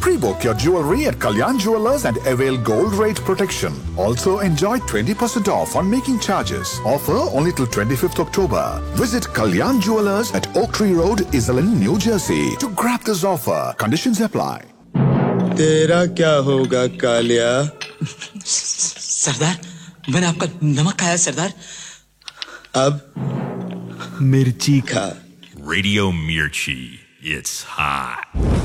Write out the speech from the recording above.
Pre-book your jewelry at Kalyan Jewelers and avail gold rate protection. Also enjoy 20% off on making charges. Offer only till 25th October. Visit Kalyan Jewelers at Oak Tree Road, Iselin, New Jersey to grab this offer. Conditions apply. तेरा क्या होगा कालिया? सरदार, मैंने आपका नमक खाया सरदार। अब मिर्ची खा। Radio Mirchi. It's hot.